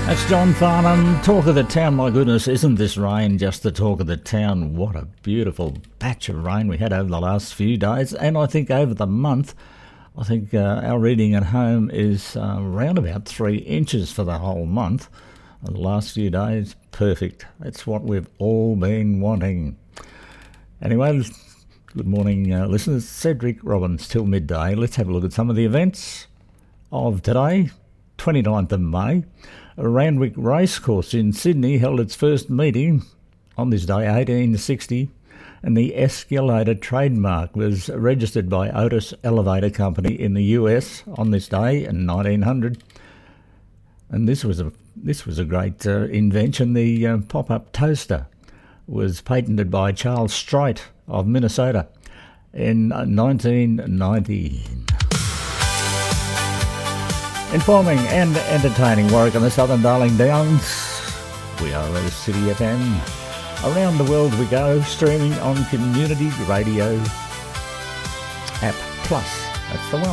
That's John Farnham, talk of the town. My goodness, isn't this rain just the talk of the town? What a beautiful batch of rain we had over the last few days, and I think over the month. I think our reading at home is around about 3 inches for the whole month. The last few days, perfect. That's what we've all been wanting. Anyway, good morning, listeners. Cedric Robbins till midday. Let's have a look at some of the events of today, 29th of May. Randwick Racecourse in Sydney held its first meeting on this day, 1860, and the Escalator trademark was registered by Otis Elevator Company in the US on this day in 1900. And this was a great invention. The pop-up toaster was patented by Charles Strait of Minnesota in 1990. Informing and entertaining Warwick and the Southern Darling Downs. We are City FM. Around the world we go, streaming on Community Radio App Plus. That's the one.